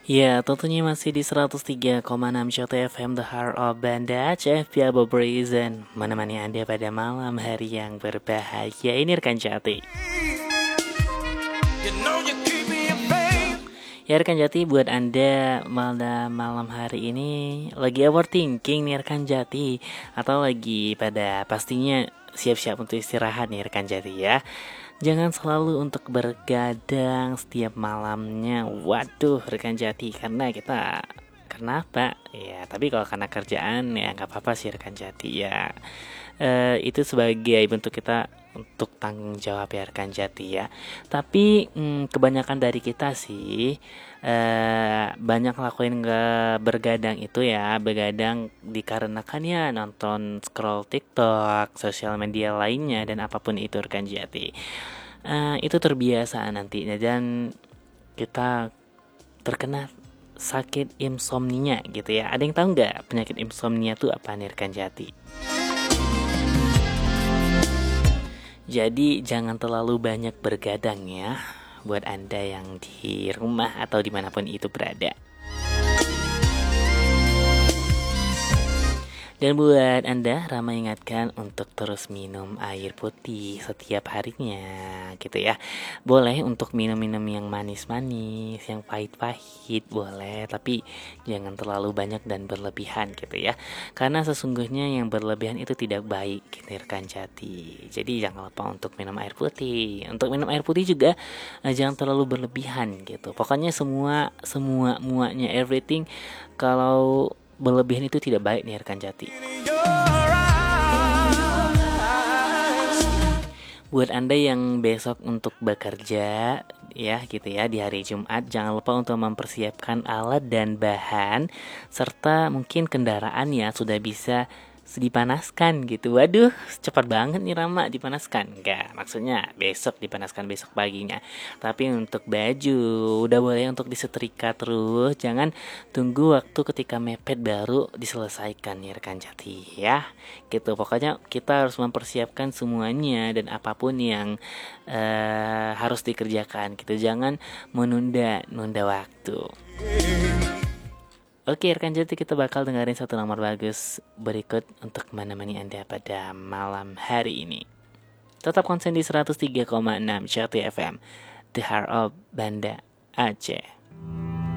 Ya, tentunya masih di 103,6 FM The Heart of Banda Aceh via Bob Reason, menemani Anda pada malam hari yang berbahagia. Ini rekan Jati. Ya rekan Jati, buat Anda malam hari ini lagi overthinking nih rekan Jati, atau lagi pada pastinya siap-siap untuk istirahat nih rekan Jati ya. Jangan selalu untuk bergadang setiap malamnya. Waduh, rekan Jati, karena kita kenapa? Ya, tapi kalau karena kerjaan ya nggak apa-apa sih rekan Jati ya. Itu sebagai bentuk kita untuk tanggung jawab ya rekan Jati ya. Tapi kebanyakan dari kita sih banyak lakuin bergadang itu ya, begadang dikarenakan ya nonton scroll TikTok, sosial media lainnya dan apapun itu rekan Jati. Itu terbiasa nantinya dan kita terkena sakit insomnia gitu ya. Ada yang tahu nggak penyakit insomnia itu apa nih rekan Jati? Jadi jangan terlalu banyak bergadang ya, buat Anda yang di rumah atau dimanapun itu berada. Dan buat Anda, Rama ingatkan untuk terus minum air putih setiap harinya gitu ya. Boleh untuk minum-minum yang manis-manis, yang pahit-pahit boleh, tapi jangan terlalu banyak dan berlebihan gitu ya. Karena sesungguhnya yang berlebihan itu tidak baik gitu rekan Jati. Jadi jangan lupa untuk minum air putih. Untuk minum air putih juga jangan terlalu berlebihan gitu. Pokoknya semua muanya everything kalau berlebihan itu tidak baik nih rekan Jati. Buat Anda yang besok untuk bekerja ya gitu ya di hari Jumat, jangan lupa untuk mempersiapkan alat dan bahan serta mungkin kendaraan ya sudah bisa dipanaskan gitu. Waduh, cepat banget nih Rama dipanaskan. Enggak, maksudnya besok dipanaskan besok paginya. Tapi untuk baju udah boleh untuk disetrika terus. Jangan tunggu waktu ketika mepet baru diselesaikan nih rekan Jati ya. Gitu. Pokoknya kita harus mempersiapkan semuanya dan apapun yang harus dikerjakan gitu. Jangan menunda waktu. Oke rekan Jati, kita bakal dengerin satu nomor bagus berikut untuk menemani Anda pada malam hari ini. Tetap konsen di 103,6 Jati FM The Heart of Banda Aceh.